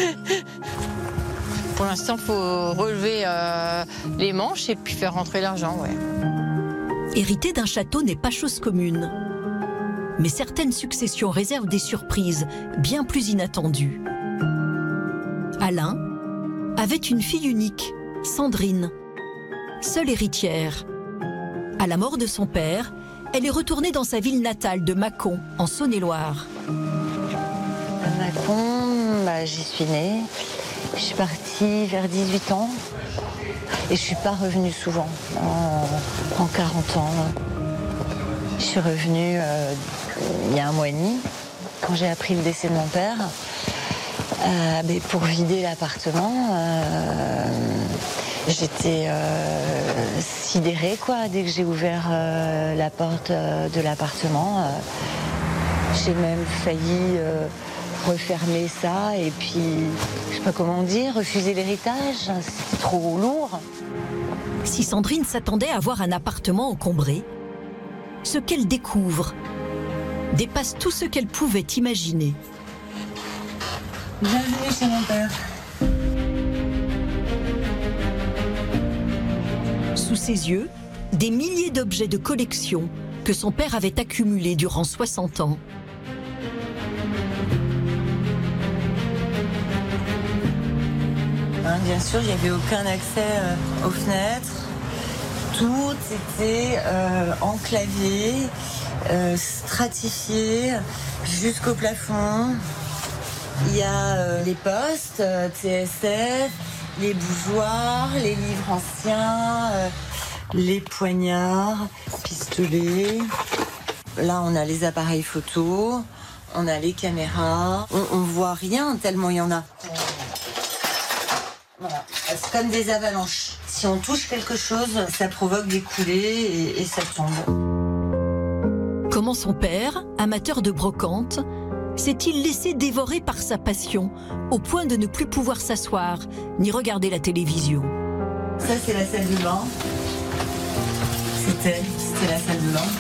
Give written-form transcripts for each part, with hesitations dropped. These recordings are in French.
Pour l'instant, il faut relever les manches et puis faire rentrer l'argent, ouais. Hériter d'un château n'est pas chose commune. Mais certaines successions réservent des surprises bien plus inattendues. Alain avait une fille unique, Sandrine, seule héritière. À la mort de son père, elle est retournée dans sa ville natale de Mâcon, en Saône-et-Loire. À Mâcon, j'y suis née. Je suis partie vers 18 ans et je ne suis pas revenue souvent, en 40 ans. Je suis revenue il y a 1 mois et demi, quand j'ai appris le décès de mon père, pour vider l'appartement. J'étais sidérée, quoi, dès que j'ai ouvert la porte de l'appartement. J'ai même failli refermer ça et puis, je sais pas comment dire, refuser l'héritage. C'était trop lourd. Si Sandrine s'attendait à voir un appartement encombré, ce qu'elle découvre dépasse tout ce qu'elle pouvait imaginer. Bienvenue chez mon père. Sous ses yeux, des milliers d'objets de collection que son père avait accumulés durant 60 ans. Bien sûr, il n'y avait aucun accès aux fenêtres. Tout était enclavé, stratifié jusqu'au plafond. Il y a les postes, TSF, les bougeoirs, les livres anciens, les poignards, pistolets. Là, on a les appareils photo, on a les caméras. On voit rien tellement il y en a. Voilà. C'est comme des avalanches. Si on touche quelque chose, ça provoque des coulées et ça tombe. Comment son père, amateur de brocante, s'est-il laissé dévorer par sa passion au point de ne plus pouvoir s'asseoir ni regarder la télévision? Ça, c'est la salle de bain. C'était la salle de bain.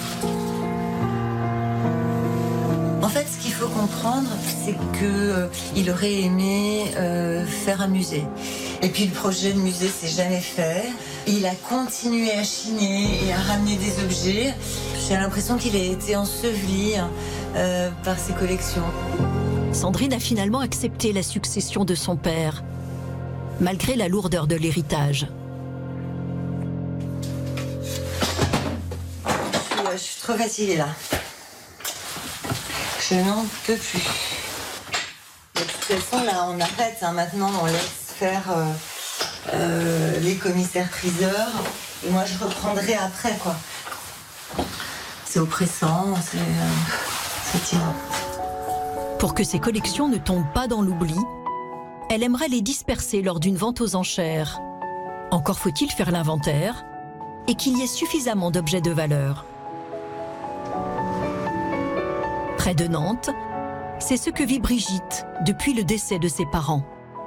En fait, ce qu'il faut comprendre, c'est qu'il aurait aimé faire un musée. Et puis le projet de musée s'est jamais fait. Il a continué à chiner et à ramener des objets. J'ai l'impression qu'il a été enseveli par ses collections. Sandrine a finalement accepté la succession de son père, malgré la lourdeur de l'héritage. Je suis trop fatiguée là. Je n'en peux plus. De toute façon, là, on arrête. Maintenant, on laisse faire les commissaires-priseurs. Et moi, je reprendrai après, quoi. C'est oppressant, c'est fatigant. Pour que ses collections ne tombent pas dans l'oubli, elle aimerait les disperser lors d'une vente aux enchères. Encore faut-il faire l'inventaire et qu'il y ait suffisamment d'objets de valeur. Près de Nantes, c'est ce que vit Brigitte depuis le décès de ses parents.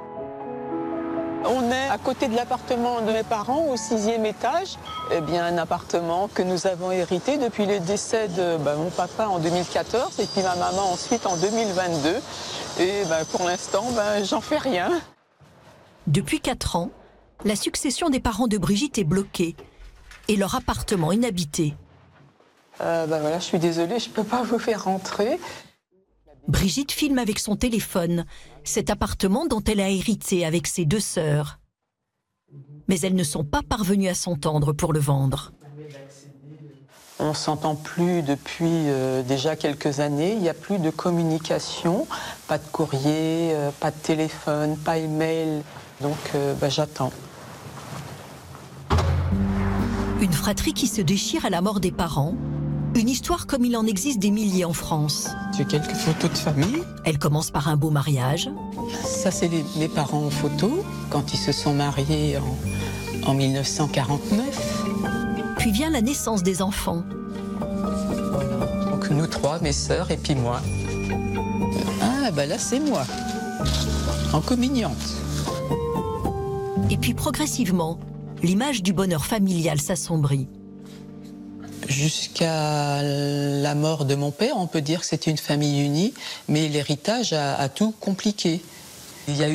On est à côté de l'appartement de mes parents, au 6e étage. Eh bien, un appartement que nous avons hérité depuis le décès de mon papa en 2014 et puis ma maman ensuite en 2022. Et pour l'instant, j'en fais rien. Depuis 4 ans, la succession des parents de Brigitte est bloquée et leur appartement inhabité. Voilà, je suis désolée, je ne peux pas vous faire rentrer. Brigitte filme avec son téléphone cet appartement dont elle a hérité avec ses 2 sœurs. Mais elles ne sont pas parvenues à s'entendre pour le vendre. On ne s'entend plus depuis déjà quelques années. Il n'y a plus de communication, pas de courrier, pas de téléphone, pas email. Donc j'attends. Une fratrie qui se déchire à la mort des parents. Une histoire comme il en existe des milliers en France. J'ai quelques photos de famille. Elle commence par un beau mariage. Ça, c'est mes parents en photo, quand ils se sont mariés en 1949. Puis vient la naissance des enfants. Voilà. Donc nous 3, mes sœurs et puis moi. Là, c'est moi. En communiante. Et puis progressivement, l'image du bonheur familial s'assombrit. Jusqu'à la mort de mon père, on peut dire que c'était une famille unie, mais l'héritage a tout compliqué. Il y a eu